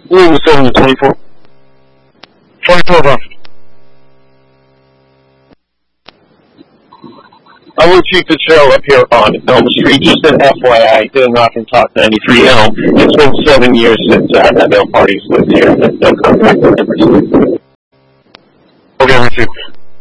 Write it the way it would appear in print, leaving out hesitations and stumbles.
Ooh, 7 to 24. 24, bro. I will keep the trail up here on Elm Street. Just an FYI, going off from Talk 93 Elm. It's been 7 years since that Elm party's lived here. No contact members. Okay, me too.